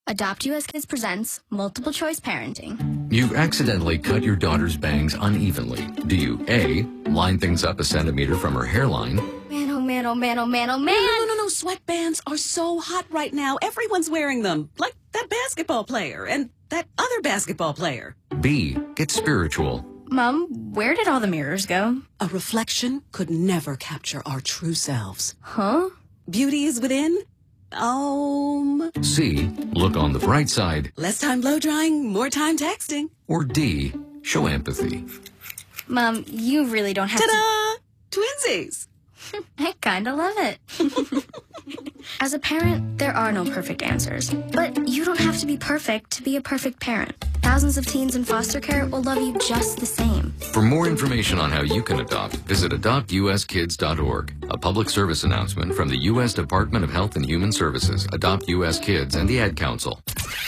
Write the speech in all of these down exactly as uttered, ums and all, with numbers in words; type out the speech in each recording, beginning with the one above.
Adopt U S Kids presents multiple choice parenting. You've accidentally cut your daughter's bangs unevenly. Do you A, line things up a centimeter from her hairline? Man, oh man, oh man, oh man, oh man. No, no, no, no. Sweatbands are so hot right now. Everyone's wearing them. Like that basketball player and that other basketball player. B, get spiritual. Mom, where did all the mirrors go? A reflection could never capture our true selves. Huh? Beauty is within. Um. C, look on the bright side. Less time blow drying, more time texting. Or D, show empathy. Mom, you really don't have Ta-da! Twinsies. to... I kind of love it. As a parent, there are no perfect answers. But you don't have to be perfect to be a perfect parent. Thousands of teens in foster care will love you just the same. For more information on how you can adopt, visit adopt u s kids dot org. A public service announcement from the U S Department of Health and Human Services, Adopt U S Kids, and the Ad Council.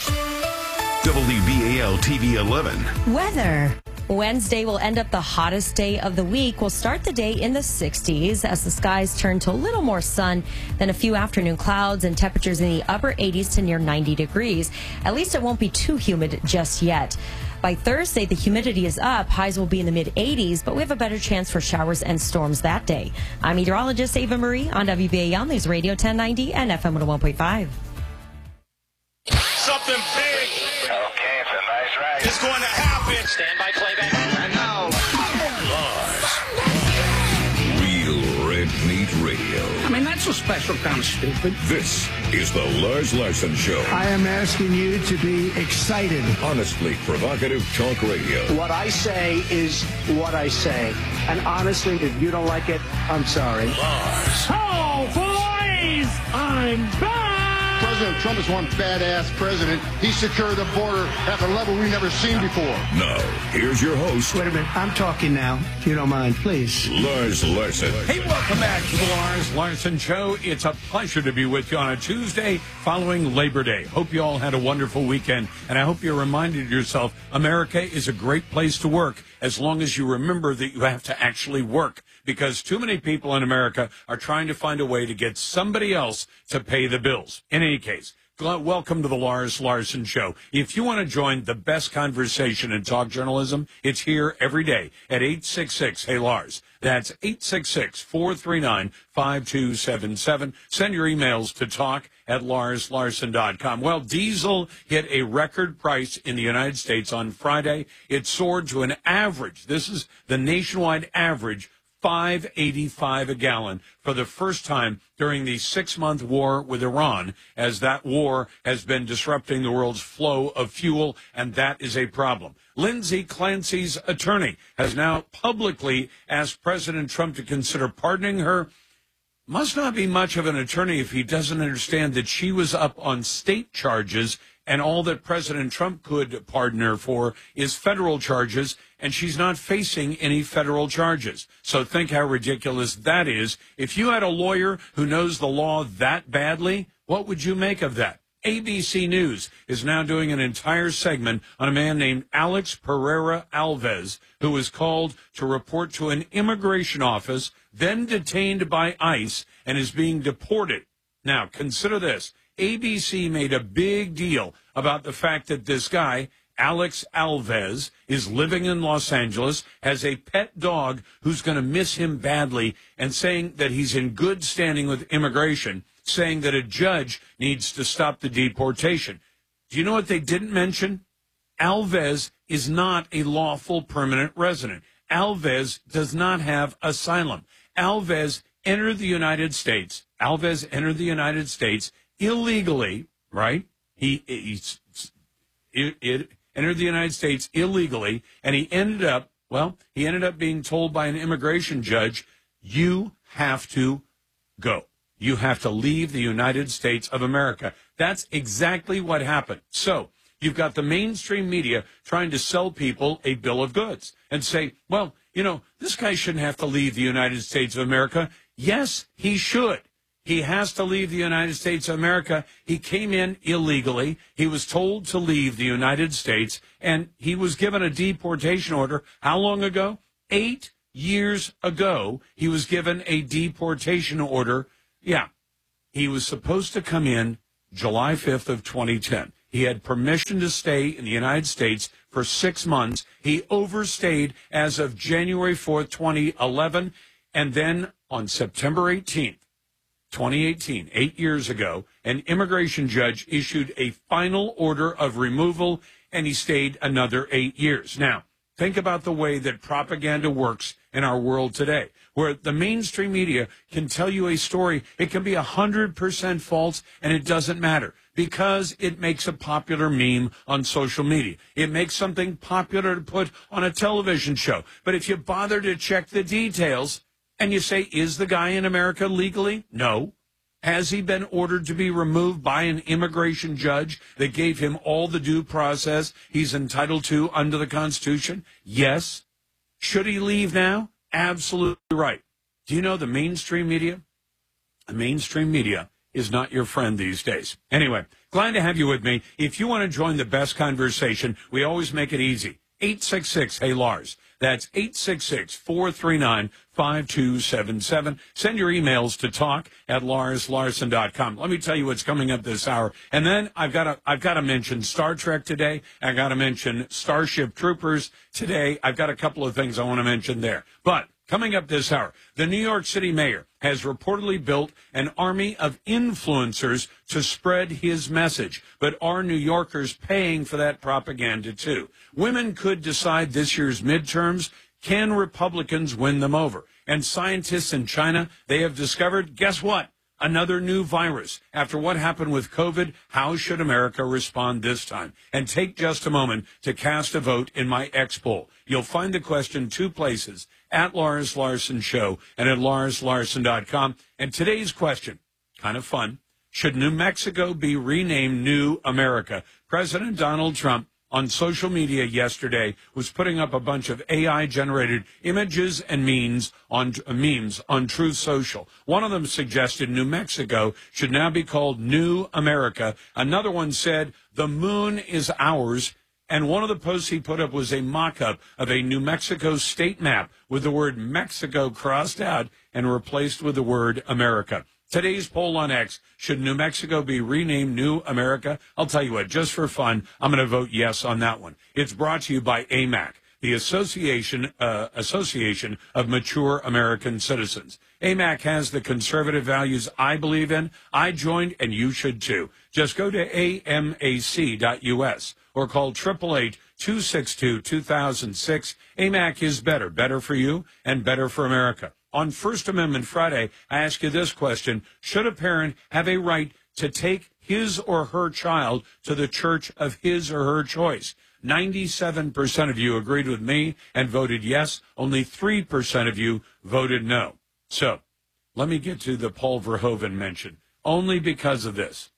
W B A L T V eleven. Weather. Wednesday will end up the hottest day of the week. We'll start the day in the sixties as the skies turn to a little more sun, then a few afternoon clouds and temperatures in the upper eighties to near ninety degrees. At least it won't be too humid just yet. By Thursday, the humidity is up. Highs will be in the mid eighties, but we have a better chance for showers and storms that day. I'm meteorologist Ava Marie on W B A L News Radio ten ninety and F M one oh one point five. Something big. Okay, it's a nice ride. It's going to happen. Stand by playback. And now, Real Red Meat Radio. I mean, that's a special kind of stupid. This is the Lars Larson Show. I am asking you to be excited. Honestly provocative talk radio. What I say is what I say. And honestly, if you don't like it, I'm sorry. Lars. Oh, boys! I'm back! President Trump is one badass president. He secured the border at a level we've never seen before. Now, here's your host, Wait a minute. I'm talking now, if you don't mind, please. Lars Larson. Hey, welcome back to the Lars Larson Show. It's a pleasure to be with you on a Tuesday following Labor Day. Hope you all had a wonderful weekend, and I hope you're reminded yourself America is a great place to work as long as you remember that you have to actually work, because too many people in America are trying to find a way to get somebody else to pay the bills. In any case, welcome to the Lars Larson Show. If you want to join the best conversation in talk journalism, it's here every day at eight six six, hey Lars. That's eight six six, four three nine, five two seven seven. Send your emails to talk at lars larson dot com. Well, diesel hit a record price in the United States on Friday. It soared to an average. This is the nationwide average, five eighty-five a gallon for the first time during the six-month war with Iran, as that war has been disrupting the world's flow of fuel, and that is a problem. Lindsay Clancy's attorney has now publicly asked President Trump to consider pardoning her. Must not be much of an attorney if he doesn't understand that she was up on state charges, and all that President Trump could pardon her for is federal charges, and she's not facing any federal charges. So think how ridiculous that is. If you had a lawyer who knows the law that badly, what would you make of that? A B C News is now doing an entire segment on a man named Alex Pereira Alves, who was called to report to an immigration office, then detained by ICE, and is being deported. Now, consider this. A B C made a big deal about the fact that this guy, Alex Alves, is living in Los Angeles, has a pet dog who's going to miss him badly, and saying that he's in good standing with immigration, saying that a judge needs to stop the deportation. Do you know what they didn't mention? Alves is not a lawful permanent resident. Alves does not have asylum. Alves entered the United States. Alves entered the United States illegally, right? He, he it, it entered the United States illegally, and he ended up, well, he ended up being told by an immigration judge, you have to go. You have to leave the United States of America. That's exactly what happened. So you've got the mainstream media trying to sell people a bill of goods and say, well, you know, this guy shouldn't have to leave the United States of America. Yes, he should. He has to leave the United States of America. He came in illegally. He was told to leave the United States, and he was given a deportation order. How long ago? Eight years ago, he was given a deportation order. Yeah, he was supposed to come in July fifth of twenty ten. He had permission to stay in the United States for six months. He overstayed as of January fourth, twenty eleven. And then on September eighteenth, twenty eighteen, eight years ago, an immigration judge issued a final order of removal, and he stayed another eight years. Now, think about the way that propaganda works in our world today, where the mainstream media can tell you a story. It can be one hundred percent false, and it doesn't matter because it makes a popular meme on social media. It makes something popular to put on a television show. But if you bother to check the details and you say, is the guy in America legally? No. Has he been ordered to be removed by an immigration judge that gave him all the due process he's entitled to under the Constitution? Yes. Should he leave now? Absolutely right. Do you know the mainstream media? The mainstream media is not your friend these days. Anyway, glad to have you with me. If you want to join the best conversation, we always make it easy. eight six six, hey Lars. That's eight six six, four three nine, five two seven seven. Send your emails to talk at lars larson dot com. Let me tell you what's coming up this hour. And then I've got to, I've got to mention Star Trek today. I've got to mention Starship Troopers today. I've got a couple of things I want to mention there. But coming up this hour, the New York City mayor has reportedly built an army of influencers to spread his message. But are New Yorkers paying for that propaganda, too? Women could decide this year's midterms. Can Republicans win them over? And scientists in China, they have discovered, guess what? Another new virus. After what happened with COVID, how should America respond this time? And take just a moment to cast a vote in my X poll. You'll find the question two places, at Lars Larson Show and at lars larson dot com. And today's question, kind of fun, should New Mexico be renamed New America? President Donald Trump on social media yesterday was putting up a bunch of A I-generated images and memes on uh, memes on Truth Social. One of them suggested New Mexico should now be called New America. Another one said the moon is ours. And one of the posts he put up was a mock-up of a New Mexico state map with the word Mexico crossed out and replaced with the word America. Today's poll on X, should New Mexico be renamed New America? I'll tell you what, just for fun, I'm going to vote yes on that one. It's brought to you by A M A C, the Association uh, Association of Mature American Citizens. A M A C has the conservative values I believe in. I joined, and you should too. Just go to A M A C dot U S or call eight eight eight, two six two, two thousand six. A M A C is better, better for you and better for America. On First Amendment Friday, I ask you this question. Should a parent have a right to take his or her child to the church of his or her choice? ninety-seven percent of you agreed with me and voted yes. Only three percent of you voted no. So let me get to the Paul Verhoeven mention. Only because of this,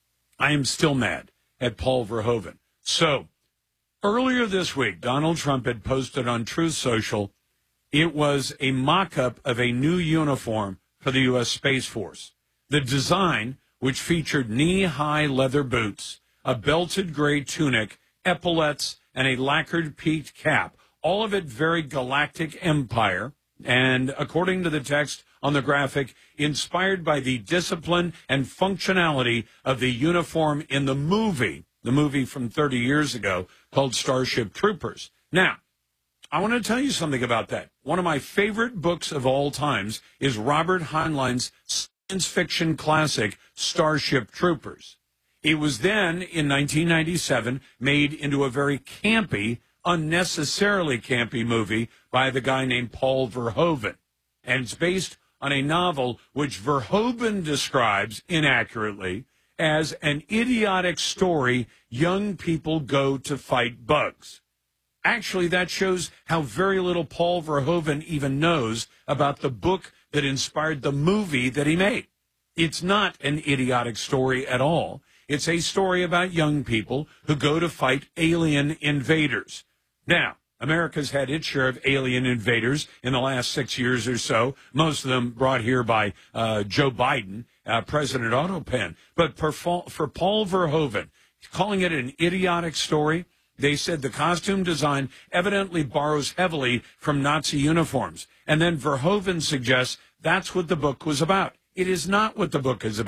I am still mad at Paul Verhoeven. So earlier this week, Donald Trump had posted on Truth Social, it was a mock-up of a new uniform for the U S Space Force. The design, which featured knee-high leather boots, a belted gray tunic, epaulettes, and a lacquered peaked cap, all of it very galactic empire, and according to the text on the graphic, inspired by the discipline and functionality of the uniform in the movie, the movie from thirty years ago called Starship Troopers. Now, I want to tell you something about that. One of my favorite books of all times is Robert Heinlein's science fiction classic, Starship Troopers. It was then, in nineteen ninety-seven, made into a very campy, unnecessarily campy movie by the guy named Paul Verhoeven. And it's based on a novel which Verhoeven describes inaccurately as an idiotic story young people go to fight bugs. Actually, that shows how very little Paul Verhoeven even knows about the book that inspired the movie that he made. It's not an idiotic story at all. It's a story about young people who go to fight alien invaders. Now, America's had its share of alien invaders in the last six years or so, most of them brought here by uh, Joe Biden, uh, President Otto Penn. But for, for Paul Verhoeven, calling it an idiotic story, they said the costume design evidently borrows heavily from Nazi uniforms. And then Verhoeven suggests that's what the book was about. It is not what the book is about.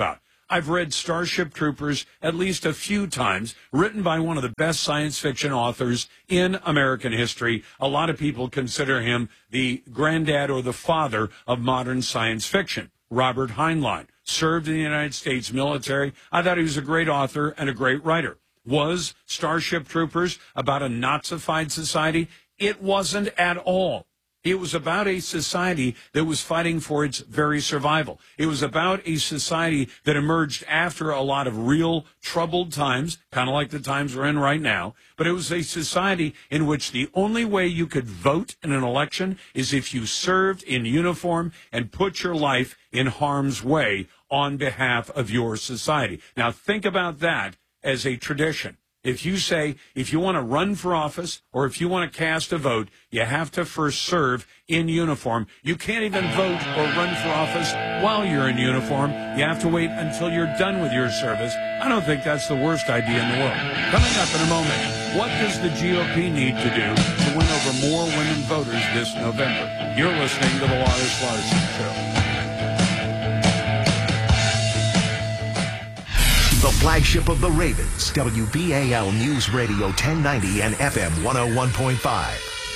I've read Starship Troopers at least a few times, written by one of the best science fiction authors in American history. A lot of people consider him the granddad or the father of modern science fiction. Robert Heinlein served in the United States military. I thought he was a great author and a great writer. Was Starship Troopers about a Nazified society? It wasn't at all. It was about a society that was fighting for its very survival. It was about a society that emerged after a lot of real troubled times, kind of like the times we're in right now. But it was a society in which the only way you could vote in an election is if you served in uniform and put your life in harm's way on behalf of your society. Now, think about that as a tradition. If you say, if you want to run for office or if you want to cast a vote, you have to first serve in uniform. You can't even vote or run for office while you're in uniform. You have to wait until you're done with your service. I don't think that's the worst idea in the world. Coming up in a moment, what does the G O P need to do to win over more women voters this November? You're listening to the Lars Larson Show. The flagship of the Ravens, W B A L News Radio ten ninety and F M one oh one point five.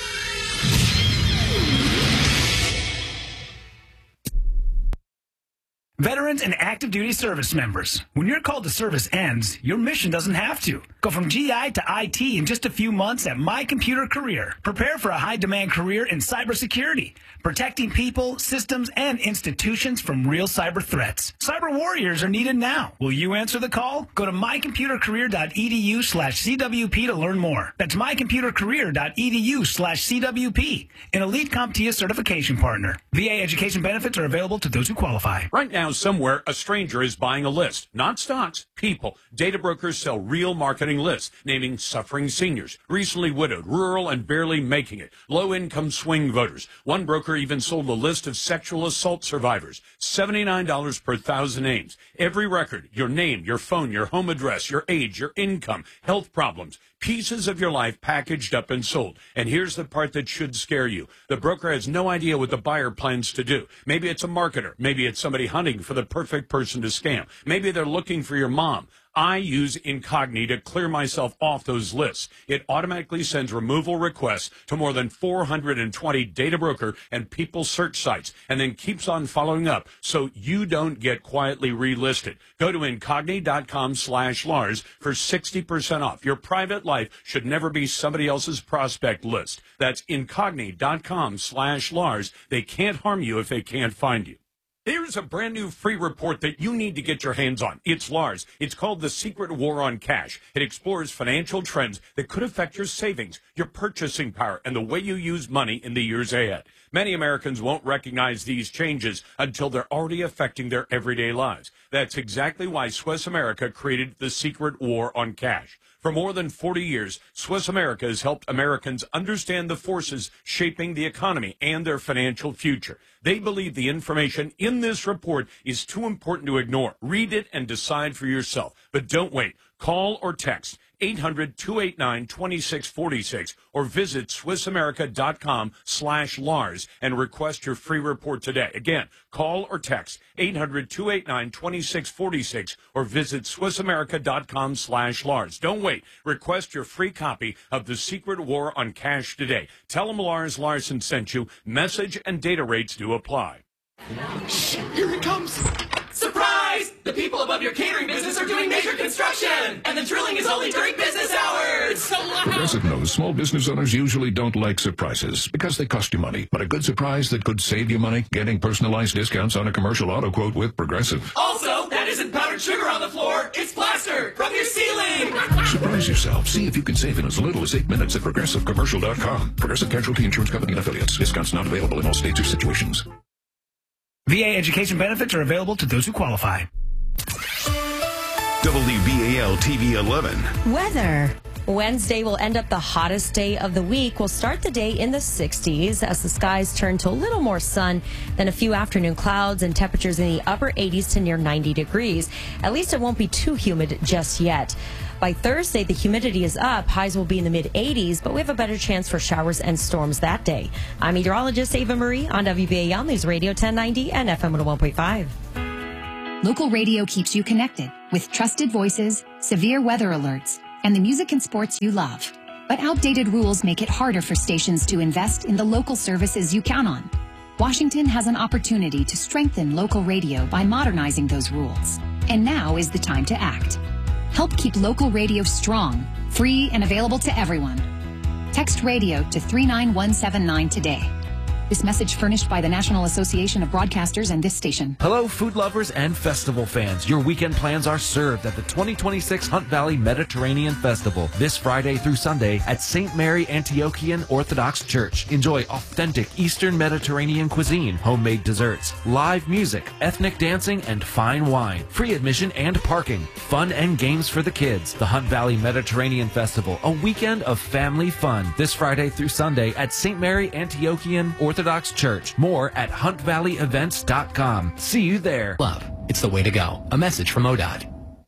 Veterans and active duty service members, when your call to service ends, your mission doesn't have to. Go from G I to I T in just a few months at My Computer Career. Prepare for a high-demand career in cybersecurity, protecting people, systems, and institutions from real cyber threats. Cyber warriors are needed now. Will you answer the call? Go to mycomputercareer.edu slash CWP to learn more. That's mycomputercareer.edu slash CWP, an elite CompTIA certification partner. V A education benefits are available to those who qualify. Right now, somewhere, a stranger is buying a list. Not stocks, people. Data brokers sell real marketing lists, naming suffering seniors, recently widowed, rural and barely making it, low-income swing voters. One broker even sold a list of sexual assault survivors, seventy-nine dollars per thousand names. Every record, your name, your phone, your home address, your age, your income, health problems, pieces of your life packaged up and sold. And here's the part that should scare you. The broker has no idea what the buyer plans to do. Maybe it's a marketer. Maybe it's somebody hunting for the perfect person to scam. Maybe they're looking for your mom. I use Incogni to clear myself off those lists. It automatically sends removal requests to more than four hundred twenty data broker and people search sites, and then keeps on following up so you don't get quietly relisted. Go to Incogni.com slash Lars for sixty percent off. Your private life should never be somebody else's prospect list. That's Incogni.com slash Lars. They can't harm you if they can't find you. Here's a brand new free report that you need to get your hands on. It's Lars. It's called The Secret War on Cash. It explores financial trends that could affect your savings, your purchasing power, and the way you use money in the years ahead. Many Americans won't recognize these changes until they're already affecting their everyday lives. That's exactly why Swiss America created The Secret War on Cash. For more than forty years, Swiss America has helped Americans understand the forces shaping the economy and their financial future. They believe the information in this report is too important to ignore. Read it and decide for yourself. But don't wait. Call or text eight hundred, two eight nine, two six four six or visit SwissAmerica.com slash Lars and request your free report today. Again, call or text eight hundred, two eight nine, two six four six or visit SwissAmerica.com slash Lars. Don't wait. Request your free copy of The Secret War on Cash today. Tell them Lars Larson sent you. Message and data rates do apply. Shh, here he comes. Surprise! The people above your catering business are doing major construction, and the drilling is only during business hours. So loud. Progressive knows small business owners usually don't like surprises because they cost you money. But a good surprise that could save you money, getting personalized discounts on a commercial auto quote with Progressive. Also, that isn't powdered sugar on the floor. It's plaster from your ceiling. Surprise yourself. See if you can save in as little as eight minutes at Progressive Commercial dot com. Progressive Casualty Insurance Company and Affiliates. Discounts not available in all states or situations. V A education benefits are available to those who qualify. W B A L T V eleven. Weather. Wednesday will end up the hottest day of the week. We'll start the day in the sixties as the skies turn to a little more sun, then a few afternoon clouds and temperatures in the upper eighties to near ninety degrees. At least it won't be too humid just yet. By Thursday, the humidity is up. Highs will be in the mid eighties, but we have a better chance for showers and storms that day. I'm meteorologist Ava Marie on W B A L News Radio ten ninety and F M one oh one point five. Local radio keeps you connected with trusted voices, severe weather alerts, and the music and sports you love. But outdated rules make it harder for stations to invest in the local services you count on. Washington has an opportunity to strengthen local radio by modernizing those rules. And now is the time to act. Help keep local radio strong, free, and available to everyone. Text radio to three nine one seven nine today. This message furnished by the National Association of Broadcasters and this station. Hello, food lovers and festival fans. Your weekend plans are served at the twenty twenty-six Hunt Valley Mediterranean Festival this Friday through Sunday at Saint Mary Antiochian Orthodox Church. Enjoy authentic Eastern Mediterranean cuisine, homemade desserts, live music, ethnic dancing, and fine wine. Free admission and parking. Fun and games for the kids. The Hunt Valley Mediterranean Festival, a weekend of family fun. This Friday through Sunday at Saint Mary Antiochian Orthodox Orthodox Church. More at hunt valley events dot com. See you there. Love, it's the way to go. A message from O D O T.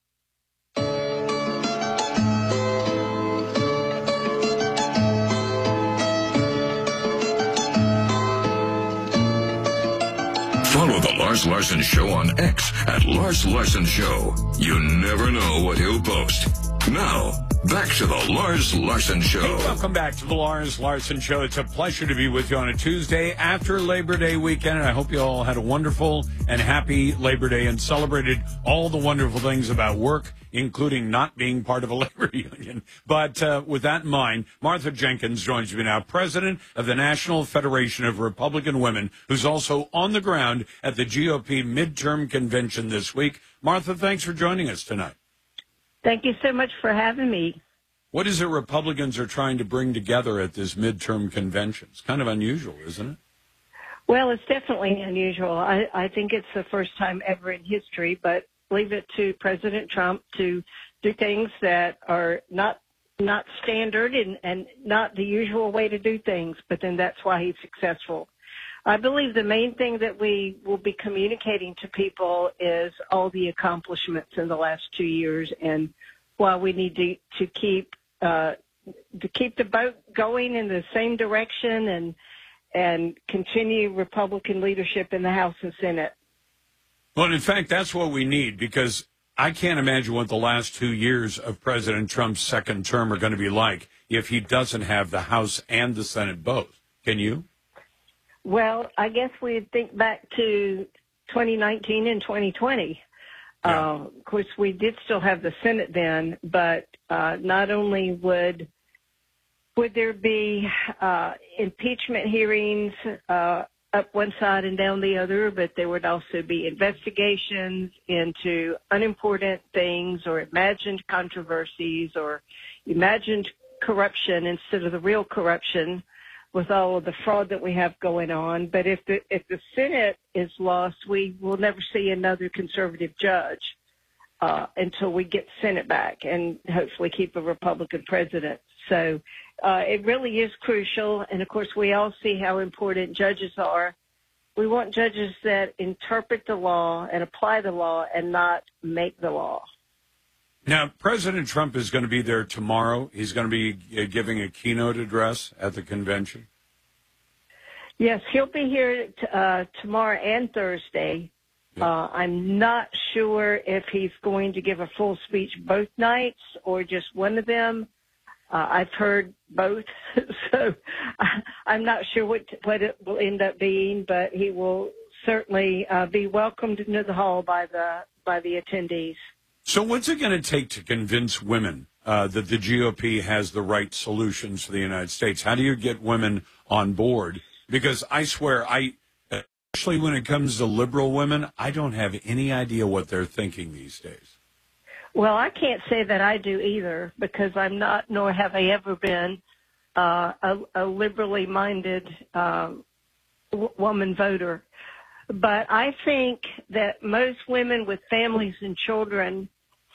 Follow the Lars Larson Show on X at Lars Larson Show. You never know what he'll post. Now, back to the Lars Larson Show. Hey, welcome back to the Lars Larson Show. It's a pleasure to be with you on a Tuesday after Labor Day weekend, and I hope you all had a wonderful and happy Labor Day and celebrated all the wonderful things about work, including not being part of a labor union. But uh, with that in mind, Martha Jenkins joins me now, president of the National Federation of Republican Women, who's also on the ground at the G O P midterm convention this week. Martha, thanks for joining us tonight. Thank you so much for having me. What is it Republicans are trying to bring together at this midterm convention? It's kind of unusual, isn't it? Well, it's definitely unusual. I, I think it's the first time ever in history, but leave it to President Trump to do things that are not not standard and, and not the usual way to do things, but then that's why he's successful. I believe the main thing that we will be communicating to people is all the accomplishments in the last two years and why we need to, to keep uh, to keep the boat going in the same direction and and continue Republican leadership in the House and Senate. Well, in fact, that's what we need, because I can't imagine what the last two years of President Trump's second term are going to be like if he doesn't have the House and the Senate both. Can you? Well, I guess we'd think back to twenty nineteen and twenty twenty. Yeah. Uh, of course, we did still have the Senate then, but uh, not only would would there be uh, impeachment hearings uh, up one side and down the other, but there would also be investigations into unimportant things or imagined controversies or imagined corruption instead of the real corruption, with all of the fraud that we have going on. But if the if the Senate is lost, we will never see another conservative judge uh, until we get the Senate back and hopefully keep a Republican president. So uh, it really is crucial. And, of course, we all see how important judges are. We want judges that interpret the law and apply the law and not make the law. Now, President Trump is going to be there tomorrow. He's going to be giving a keynote address at the convention. Yes, he'll be here t- uh, tomorrow and Thursday. Yeah. Uh, I'm not sure if he's going to give a full speech both nights or just one of them. Uh, I've heard both, so I'm not sure what what it will end up being, but he will certainly uh, be welcomed into the hall by the by the attendees. So what's it going to take to convince women uh, that the G O P has the right solutions for the United States? How do you get women on board? Because I swear, I especially when it comes to liberal women, I don't have any idea what they're thinking these days. Well, I can't say that I do either, because I'm not, nor have I ever been, uh, a, a liberally minded uh, w- woman voter. But I think that most women with families and children,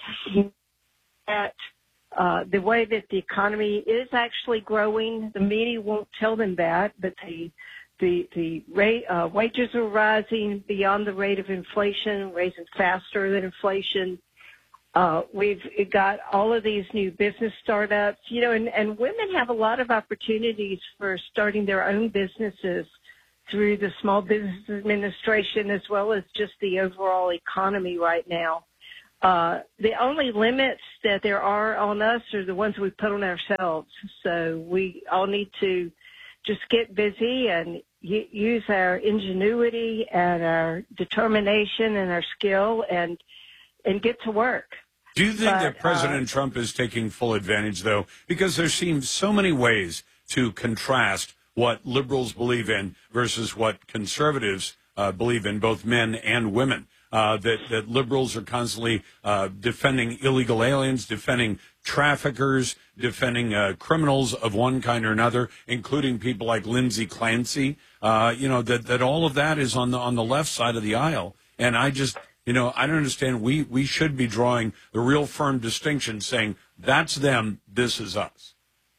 that uh, the way that the economy is actually growing, the media won't tell them that, but the the the rate uh, wages are rising beyond the rate of inflation, raising faster than inflation. Uh, we've got all of these new business startups, you know, and, and women have a lot of opportunities for starting their own businesses through the Small Business Administration as well as just the overall economy right now. Uh, the only limits that there are on us are the ones we put on ourselves. So we all need to just get busy and y- use our ingenuity and our determination and our skill and and get to work. Do you think but, that President uh, Trump is taking full advantage, though? Because there seems so many ways to contrast what liberals believe in versus what conservatives uh, believe in, both men and women. Uh, that, that liberals are constantly uh, defending illegal aliens, defending traffickers, defending uh, criminals of one kind or another, including people like Lindsey Clancy. Uh, you know, that, that all of that is on the on the left side of the aisle. And I just, you know, I don't understand. We, we should be drawing the real firm distinction, saying that's them, this is us.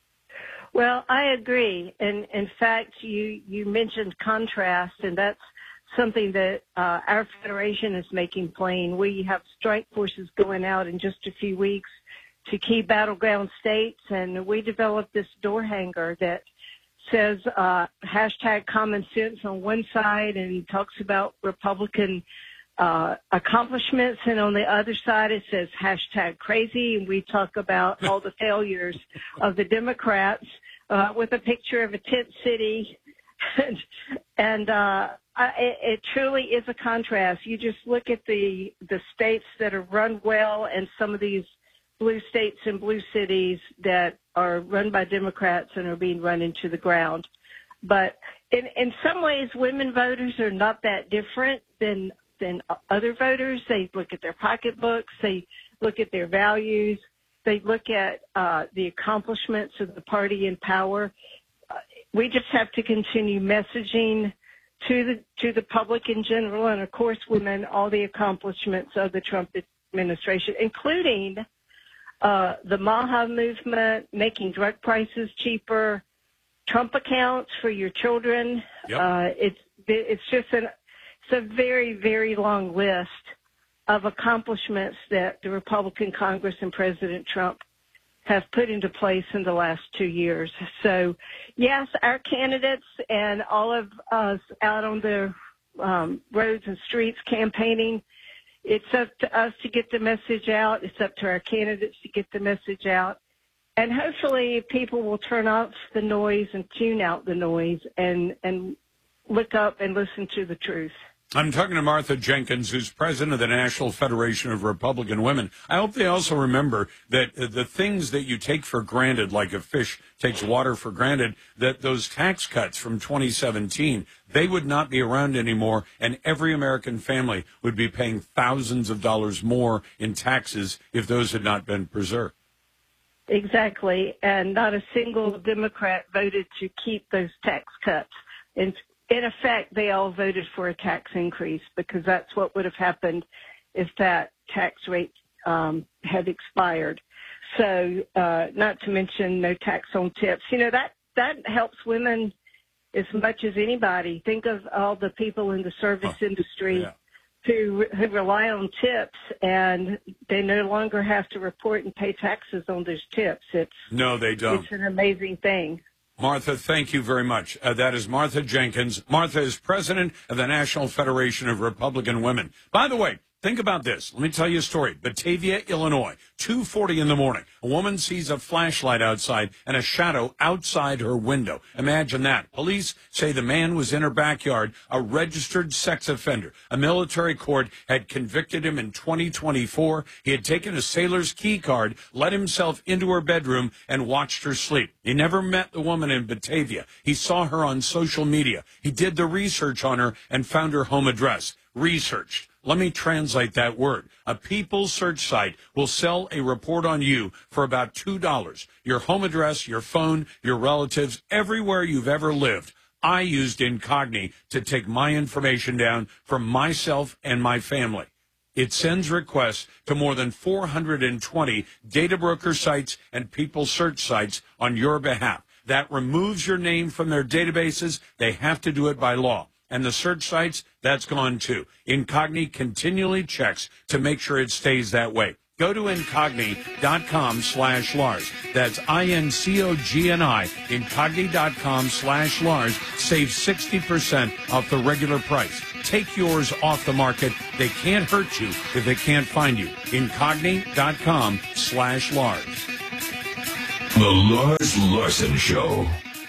Well, I agree. And in fact, you, you mentioned contrast, and that's something that uh, our federation is making plain. We have strike forces going out in just a few weeks to key battleground states, and we developed this door hanger that says uh, hashtag common sense on one side and talks about Republican uh, accomplishments, and on the other side it says hashtag crazy, and we talk about all the failures of the Democrats uh, with a picture of a tent city. and, and uh, I, it, it truly is a contrast. You just look at the the states that are run well and some of these blue states and blue cities that are run by Democrats and are being run into the ground. But in, in some ways, women voters are not that different than than other voters. They look at their pocketbooks. They look at their values. They look at uh, the accomplishments of the party in power. Uh, we just have to continue messaging to the to the public in general, and of course, women, all the accomplishments of the Trump administration, including uh, the MAHA movement, making drug prices cheaper, Trump accounts for your children. Yep. Uh, it's it's just an it's a very very long list of accomplishments that the Republican Congress and President Trump have put into place in the last two years. So, yes, our candidates and all of us out on the um, roads and streets campaigning, it's up to us to get the message out. It's up to our candidates to get the message out. And hopefully people will turn off the noise and tune out the noise and, and look up and listen to the truth. I'm talking to Martha Jenkins, who's president of the National Federation of Republican Women. I hope they also remember that uh, the things that you take for granted, like a fish takes water for granted, that those tax cuts from twenty seventeen, they would not be around anymore, and every American family would be paying thousands of dollars more in taxes if those had not been preserved. Exactly, and not a single Democrat voted to keep those tax cuts. And in effect, they all voted for a tax increase because that's what would have happened if that tax rate um, had expired. So, uh, not to mention no tax on tips. You know, that, that helps women as much as anybody. Think of all the people in the service oh, industry yeah. who, who rely on tips, and they no longer have to report and pay taxes on those tips. It's, no, they don't. It's an amazing thing. Martha, thank you very much. Uh, that is Martha Jenkins. Martha is president of the National Federation of Republican Women. By the way, think about this. Let me tell you a story. Batavia, Illinois, two forty in the morning. A woman sees a flashlight outside and a shadow outside her window. Imagine that. Police say the man was in her backyard, a registered sex offender. A military court had convicted him in twenty twenty-four. He had taken a sailor's key card, let himself into her bedroom, and watched her sleep. He never met the woman in Batavia. He saw her on social media. He did the research on her and found her home address. Researched. Let me translate that word. A People search site will sell a report on you for about two dollars. Your home address, your phone, your relatives, everywhere you've ever lived. I used Incogni to take my information down for myself and my family. It sends requests to more than four hundred twenty data broker sites and People search sites on your behalf. That removes your name from their databases. They have to do it by law. And the search sites, that's gone too. Incogni continually checks to make sure it stays that way. Go to Incogni.com slash Lars. That's I N C O G N I, Incogni.com slash Lars. Save sixty percent off the regular price. Take yours off the market. They can't hurt you if they can't find you. Incogni.com slash Lars. The Lars Larson Show.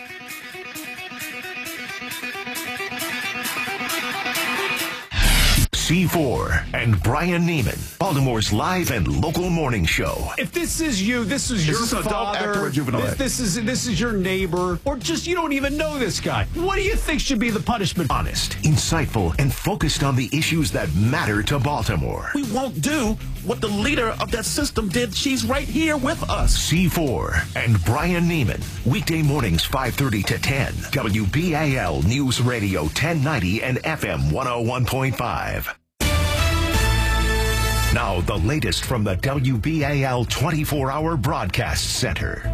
C four and Brian Neiman, Baltimore's live and local morning show. If this is you, this is your this adult, father, active, or juvenile? This, this is this is your neighbor, or just you don't even know this guy. What do you think should be the punishment? Honest, insightful, and focused on the issues that matter to Baltimore. We won't do what the leader of that system did. She's right here with us. C four and Brian Neiman, weekday mornings five thirty to ten. W B A L News Radio ten ninety and F M one oh one point five. Now, the latest from the W B A L twenty-four hour Broadcast Center.